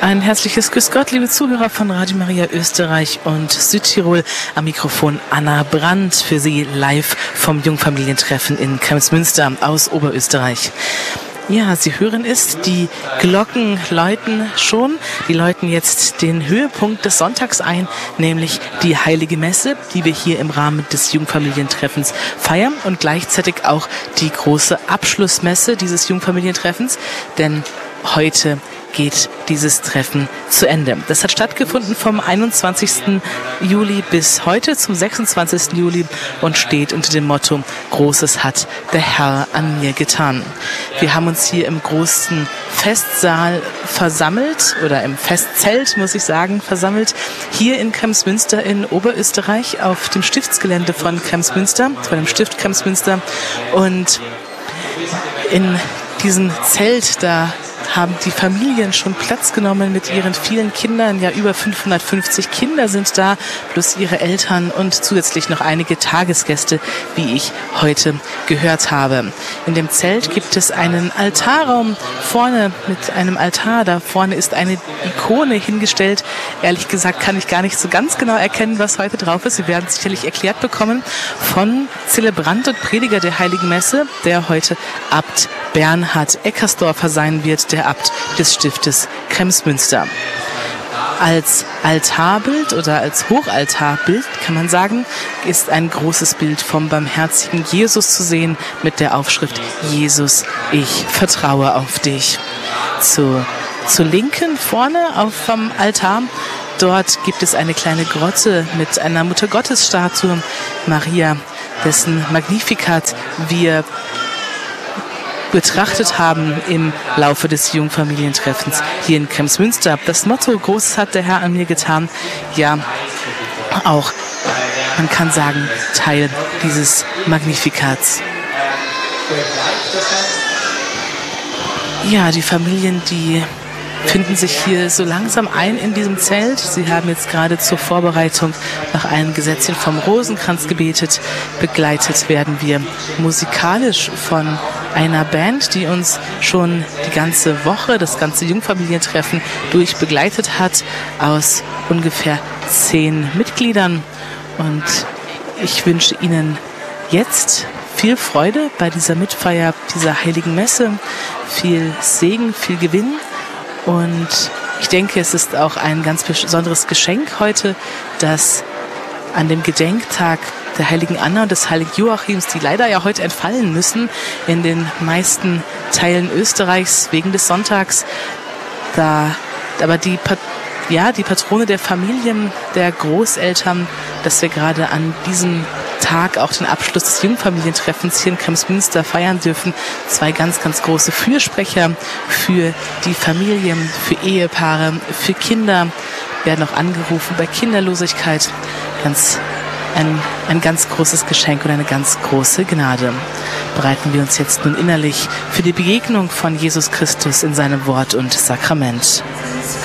Ein herzliches Grüß Gott, liebe Zuhörer von Radio Maria Österreich und Südtirol. Am Mikrofon Anna Brandt für Sie live vom Jungfamilientreffen in Kremsmünster aus Oberösterreich. Ja, Sie hören es, die Glocken läuten schon. Die läuten jetzt den Höhepunkt des Sonntags ein, nämlich die Heilige Messe, die wir hier im Rahmen des Jungfamilientreffens feiern und gleichzeitig auch die große Abschlussmesse dieses Jungfamilientreffens, denn heute geht dieses Treffen zu Ende. Das hat stattgefunden vom 21. Juli bis heute zum 26. Juli und steht unter dem Motto: Großes hat der Herr an mir getan. Wir haben uns hier im großen Festsaal versammelt oder im Festzelt, muss ich sagen, versammelt, hier in Kremsmünster in Oberösterreich auf dem Stiftsgelände von Kremsmünster, von dem Stift Kremsmünster. Und in diesem Zelt, da haben die Familien schon Platz genommen mit ihren vielen Kindern. Ja, über 550 Kinder sind da, plus ihre Eltern und zusätzlich noch einige Tagesgäste, wie ich heute gehört habe. In dem Zelt gibt es einen Altarraum vorne mit einem Altar. Da vorne ist eine Ikone hingestellt. Ehrlich gesagt kann ich gar nicht so ganz genau erkennen, was heute drauf ist. Sie werden es sicherlich erklärt bekommen von Zelebrant und Prediger der Heiligen Messe, der heute Abt Bernhard Eckersdorfer sein wird, der Abt des Stiftes Kremsmünster. Als Altarbild oder als Hochaltarbild, kann man sagen, ist ein großes Bild vom barmherzigen Jesus zu sehen mit der Aufschrift: Jesus, ich vertraue auf dich. Zur Linken vorne vom Altar, dort gibt es eine kleine Grotte mit einer Muttergottesstatue, Maria, dessen Magnificat wir betrachtet haben im Laufe des Jungfamilientreffens hier in Kremsmünster. Das Motto: Großes hat der Herr an mir getan, ja, auch, man kann sagen, Teil dieses Magnifikats. Ja, die Familien, die finden sich hier so langsam ein in diesem Zelt. Sie haben jetzt gerade zur Vorbereitung nach einem Gesetzchen vom Rosenkranz gebetet. Begleitet werden wir musikalisch von einer Band, die uns schon die ganze Woche, das ganze Jungfamilientreffen durch begleitet hat, aus ungefähr 10 Mitgliedern. Und ich wünsche Ihnen jetzt viel Freude bei dieser Mitfeier dieser Heiligen Messe, viel Segen, viel Gewinn. Und ich denke, es ist auch ein ganz besonderes Geschenk heute, dass an dem Gedenktag der Heiligen Anna und des Heiligen Joachims, die leider ja heute entfallen müssen in den meisten Teilen Österreichs wegen des Sonntags, aber die Patrone der Familien, der Großeltern, dass wir gerade an diesem Tag auch den Abschluss des Jungfamilientreffens hier in Kremsmünster feiern dürfen. 2 ganz, ganz große Fürsprecher für die Familien, für Ehepaare, für Kinder werden auch angerufen bei Kinderlosigkeit. Ein ganz großes Geschenk und eine ganz große Gnade. Bereiten wir uns jetzt nun innerlich für die Begegnung von Jesus Christus in seinem Wort und Sakrament.